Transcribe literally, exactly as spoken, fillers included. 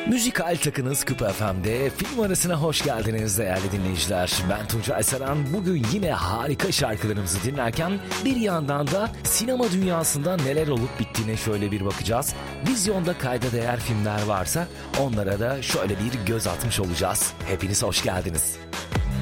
Müzikal takınız Küp F M'de film arasına hoş geldiniz değerli dinleyiciler. Ben Tuncay Saran. Bugün yine harika şarkılarımızı dinlerken bir yandan da sinema dünyasında neler olup bittiğine şöyle bir bakacağız. Vizyonda kayda değer filmler varsa onlara da şöyle bir göz atmış olacağız. Hepiniz hoş geldiniz.